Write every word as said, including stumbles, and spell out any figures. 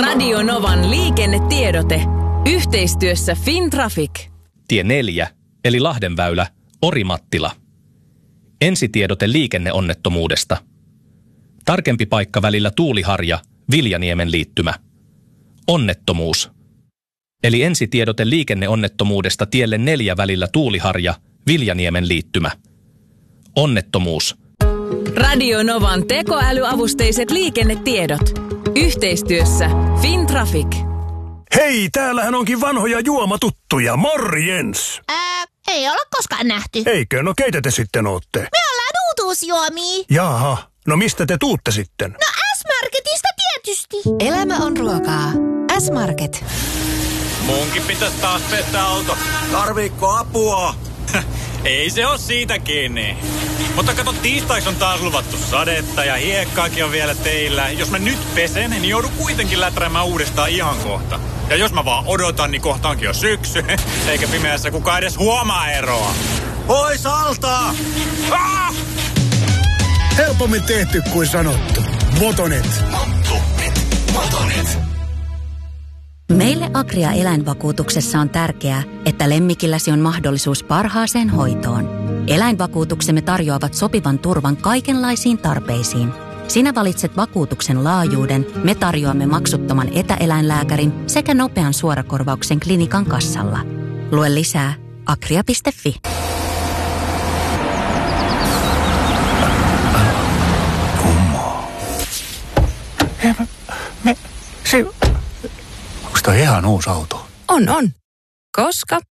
Radio Novan liikennetiedote. Yhteistyössä Fintraffic. Tie neljä, eli Lahdenväylä, Orimattila. Ensitiedote liikenneonnettomuudesta. Tarkempi paikka välillä Tuuliharja, Viljaniemen liittymä. Onnettomuus. Eli ensitiedote liikenneonnettomuudesta tielle neljä välillä Tuuliharja, Viljaniemen liittymä. Onnettomuus. Radio Novan tekoälyavusteiset liikennetiedot. Yhteistyössä Fintraffic. Hei, täällähän onkin vanhoja juomatuttuja. Morjens! Ää, ei olla koskaan nähty. Eikö? No keitä te sitten ootte? Me ollaan uutuusjuomia. Jaha, no mistä te tuutte sitten? No S-Marketista tietysti. Elämä on ruokaa. S-Market. Munkin pitäisi taas pestä auto. Tarviikko apua? Ei se oo siitä kiinni. Mutta kato, tiistaiksi on taas luvattu sadetta ja hiekkaakin on vielä teillä. Jos mä nyt pesen, niin joudun kuitenkin läträämään uudestaan ihan kohta. Ja jos mä vaan odotan, niin kohta onkin jo syksy. Eikä pimeässä kukaan edes huomaa eroa. Pois alta! Ah! Helpommin tehty kuin sanottu. Motonet. Motonet. Motonet. Meille Agria eläinvakuutuksessa on tärkeää, että lemmikilläsi on mahdollisuus parhaaseen hoitoon. Eläinvakuutuksemme tarjoavat sopivan turvan kaikenlaisiin tarpeisiin. Sinä valitset vakuutuksen laajuuden, me tarjoamme maksuttoman etäeläinlääkärin sekä nopean suorakorvauksen klinikan kassalla. Lue lisää agria piste fi. Kummaa. Hei, me, me, se... Onko toi ihan uusi auto? On, on. Koska